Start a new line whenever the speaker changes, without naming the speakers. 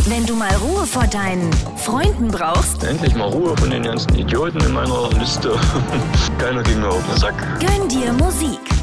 Wenn du mal Ruhe vor deinen Freunden brauchst,
Endlich mal Ruhe von den ganzen Idioten in meiner Liste. Keiner ging mir auf den Sack.
gönn dir Musik.